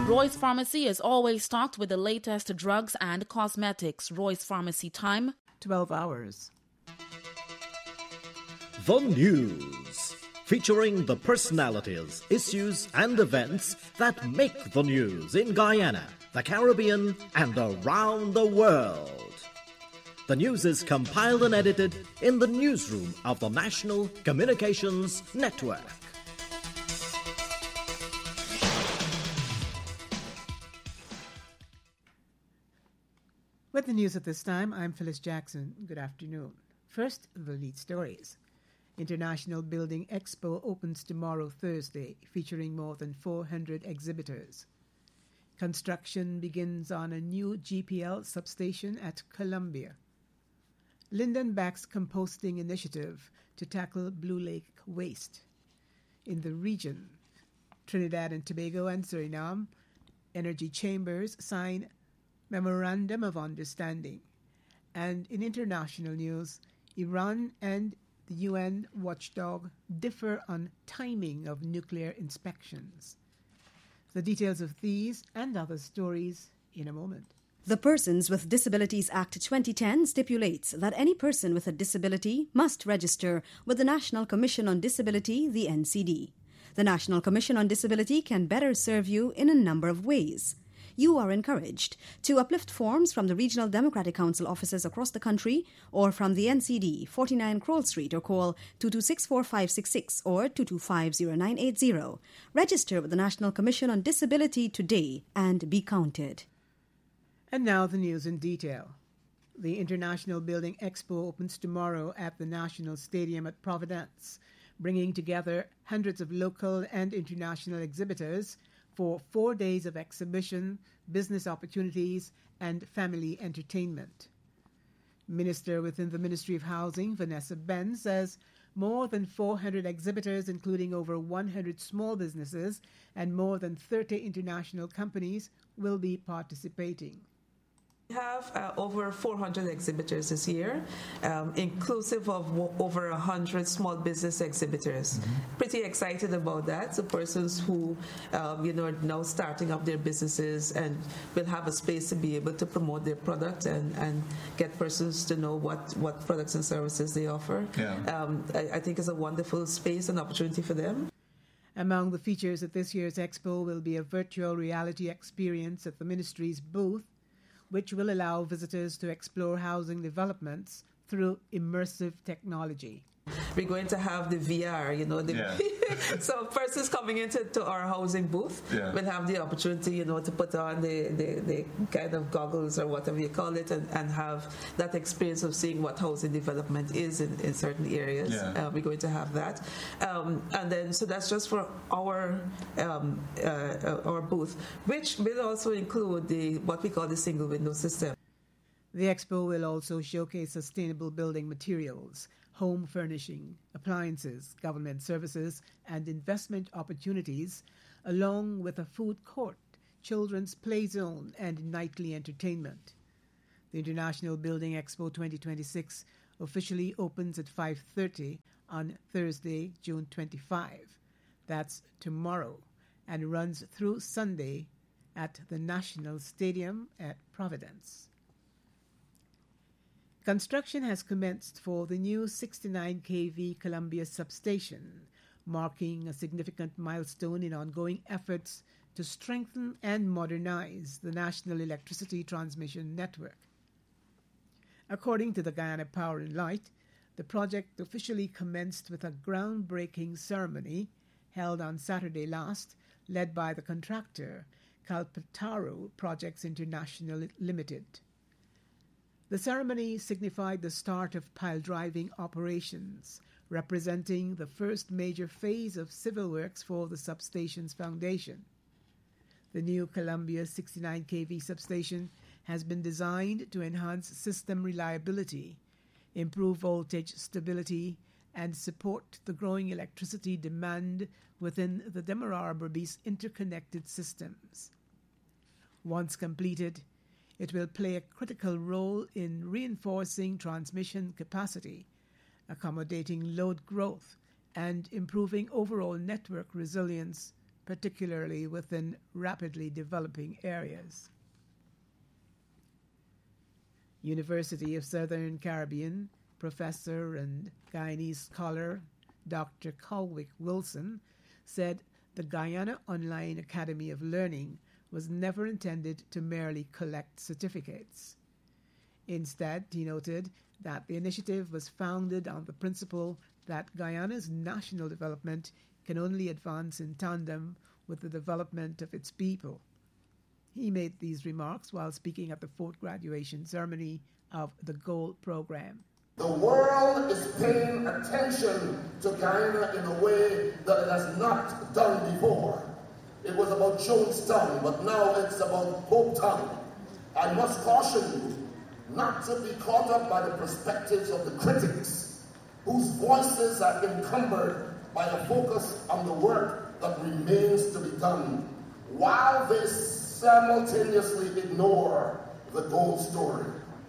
Roy's Pharmacy is always stocked with the latest drugs and cosmetics. Roy's Pharmacy time, 12 hours. The News, featuring the personalities, issues and events that make the news in Guyana, the Caribbean and around the world. The news is compiled and edited in the newsroom of the National Communications Network. With the news at this time, I'm Phyllis Jackson. Good afternoon. First, the lead stories. International Building Expo opens tomorrow, Thursday, featuring more than 400 exhibitors. Construction begins on a new GPL substation at Columbia. Linden backs composting initiative to tackle Blue Lake waste. In the region, Trinidad and Tobago and Suriname energy chambers sign Memorandum of Understanding. And in international news, Iran and the UN watchdog differ on timing of nuclear inspections. The details of these and other stories in a moment. The Persons with Disabilities Act 2010 stipulates that any person with a disability must register with the National Commission on Disability, the NCD. The National Commission on Disability can better serve you in a number of ways. You are encouraged to uplift forms from the Regional Democratic Council offices across the country or from the NCD, 49 Kroll Street, or call 226-4566 or 225-0980. Register with the National Commission on Disability today and be counted. And now the news in detail. The International Building Expo opens tomorrow at the National Stadium at Providence, bringing together hundreds of local and international exhibitors for 4 days of exhibition, business opportunities, and family entertainment. Minister within the Ministry of Housing, Vanessa Ben, says more than 400 exhibitors, including over 100 small businesses and more than 30 international companies, will be participating. We have over 400 exhibitors this year, inclusive of over 100 small business exhibitors. Pretty excited about that. So persons who, are now starting up their businesses and will have a space to be able to promote their product and get persons to know what products and services they offer. Yeah. I think it's a wonderful space and opportunity for them. Among the features at this year's expo will be a virtual reality experience at the ministry's booth, which will allow visitors to explore housing developments through immersive technology. We're going to have the VR, so persons coming into our housing booth will have the opportunity, to put on the kind of goggles or whatever you call it and have that experience of seeing what housing development is in certain areas. Yeah. We're going to have that. And then, so that's just for our booth, which will also include what we call the single window system. The expo will also showcase sustainable building materials, home furnishing, appliances, government services, and investment opportunities, along with a food court, children's play zone, and nightly entertainment. The International Building Expo 2026 officially opens at 5:30 on Thursday, June 25. That's tomorrow, and runs through Sunday at the National Stadium at Providence. Construction has commenced for the new 69 kV Columbia substation, marking a significant milestone in ongoing efforts to strengthen and modernize the national electricity transmission network. According to the Guyana Power and Light, the project officially commenced with a groundbreaking ceremony held on Saturday last, led by the contractor, Kalpataru Projects International Limited. The ceremony signified the start of pile driving operations, representing the first major phase of civil works for the substation's foundation. The new Columbia 69 kV substation has been designed to enhance system reliability, improve voltage stability, and support the growing electricity demand within the Demerara Berbice interconnected systems. Once completed, it will play a critical role in reinforcing transmission capacity, accommodating load growth, and improving overall network resilience particularly within rapidly developing areas. University of Southern Caribbean professor and Guyanese scholar Dr. Colwick Wilson said the Guyana Online Academy of Learning was never intended to merely collect certificates. Instead, he noted that the initiative was founded on the principle that Guyana's national development can only advance in tandem with the development of its people. He made these remarks while speaking at the fourth graduation ceremony of the Gold Program. The world is paying attention to Guyana in a way that it has not done before. It was about Jonestown, but now it's about Hopetown. I must caution you not to be caught up by the perspectives of the critics, whose voices are encumbered by a focus on the work that remains to be done, while they simultaneously ignore the gold story.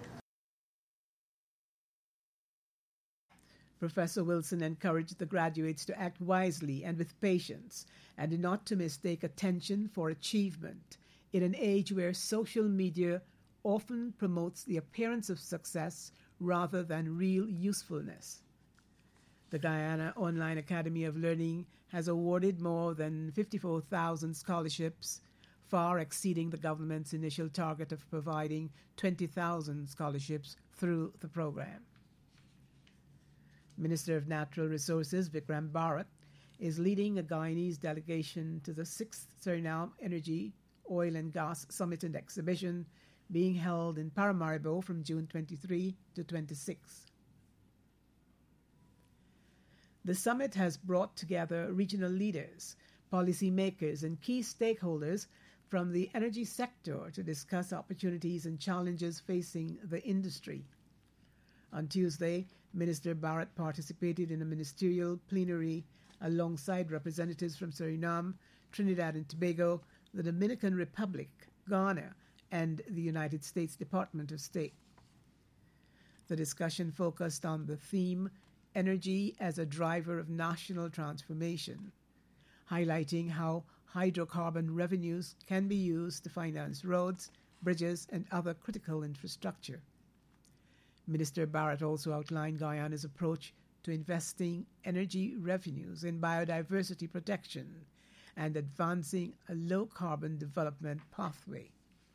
Professor Wilson encouraged the graduates to act wisely and with patience, and not to mistake attention for achievement in an age where social media often promotes the appearance of success rather than real usefulness. The Guyana Online Academy of Learning has awarded more than 54,000 scholarships, far exceeding the government's initial target of providing 20,000 scholarships through the program. Minister of Natural Resources Vikram Bharat is leading a Guyanese delegation to the 6th Suriname Energy, Oil and Gas Summit and Exhibition being held in Paramaribo from June 23 to 26. The summit has brought together regional leaders, policymakers, and key stakeholders from the energy sector to discuss opportunities and challenges facing the industry. On Tuesday, Minister Bharat participated in a ministerial plenary alongside representatives from Suriname, Trinidad and Tobago, the Dominican Republic, Ghana, and the United States Department of State. The discussion focused on the theme, Energy as a Driver of National Transformation, highlighting how hydrocarbon revenues can be used to finance roads, bridges, and other critical infrastructure. Minister Bharat also outlined Guyana's approach to investing energy revenues in biodiversity protection and advancing a low-carbon development pathway.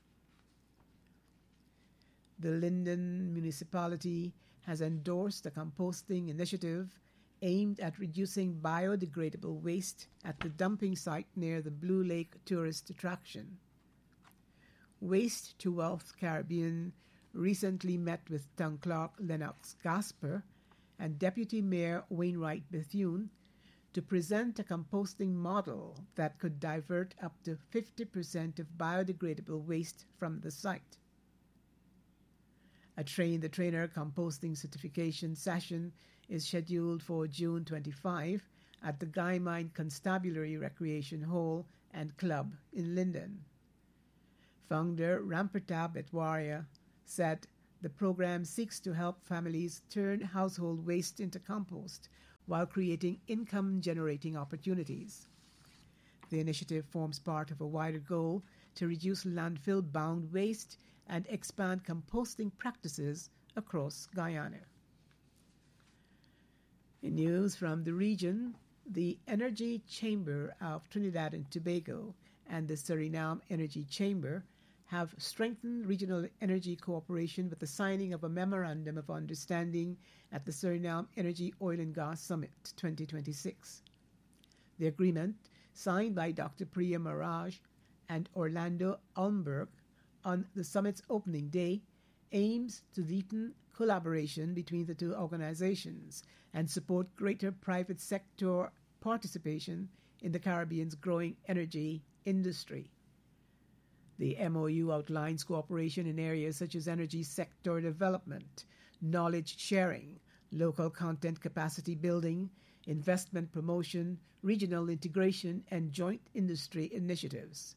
The Linden municipality has endorsed a composting initiative aimed at reducing biodegradable waste at the dumping site near the Blue Lake tourist attraction. Waste to Wealth Caribbean recently met with Town Clerk Lennox Gasper and Deputy Mayor Wainwright Bethune to present a composting model that could divert up to 50% of biodegradable waste from the site. A train-the-trainer composting certification session is scheduled for June 25 at the Guy Mine Constabulary Recreation Hall and Club in Linden. Founder Rampertab Etwaria said the program seeks to help families turn household waste into compost while creating income-generating opportunities. The initiative forms part of a wider goal to reduce landfill-bound waste and expand composting practices across Guyana. In news from the region, the Energy Chamber of Trinidad and Tobago and the Suriname Energy Chamber have strengthened regional energy cooperation with the signing of a Memorandum of Understanding at the Suriname Energy, Oil and Gas Summit 2026. The agreement, signed by Dr. Priya Maraj and Orlando Ulmberg on the summit's opening day, aims to deepen collaboration between the two organizations and support greater private sector participation in the Caribbean's growing energy industry. The MOU outlines cooperation in areas such as energy sector development, knowledge sharing, local content capacity building, investment promotion, regional integration, and joint industry initiatives.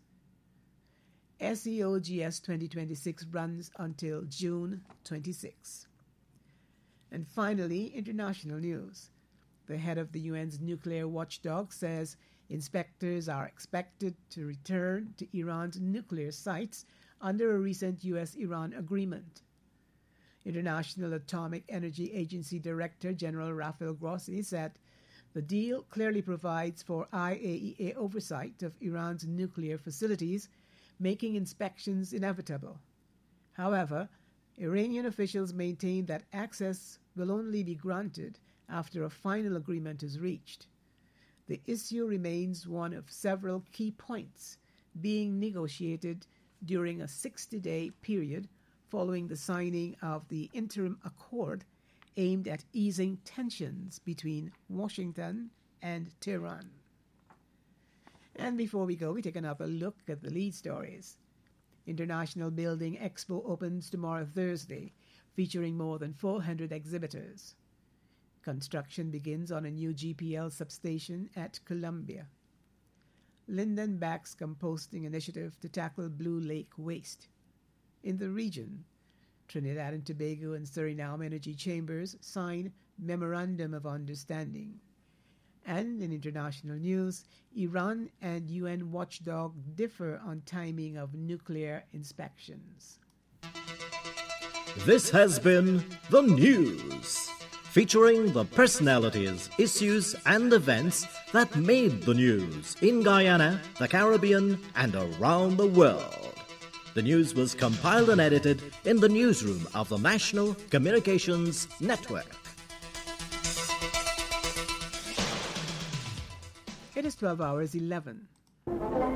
SEOGS 2026 runs until June 26. And finally, international news. The head of the UN's nuclear watchdog says Inspectors are expected to return to Iran's nuclear sites under a recent U.S.-Iran agreement. International Atomic Energy Agency Director General Rafael Grossi said the deal clearly provides for IAEA oversight of Iran's nuclear facilities, making inspections inevitable. However, Iranian officials maintain that access will only be granted after a final agreement is reached. The issue remains one of several key points being negotiated during a 60-day period following the signing of the interim accord aimed at easing tensions between Washington and Tehran. And before we go, we take another look at the lead stories. International Building Expo opens tomorrow Thursday, featuring more than 400 exhibitors. Construction begins on a new GPL substation at Columbia. Linden backs composting initiative to tackle Blue Lake waste. In the region, Trinidad and Tobago and Suriname Energy Chambers sign Memorandum of Understanding. And in international news, Iran and UN watchdog differ on timing of nuclear inspections. This has been The News, featuring the personalities, issues, and events that made the news in Guyana, the Caribbean, and around the world. The news was compiled and edited in the newsroom of the National Communications Network. It is 12 hours 11.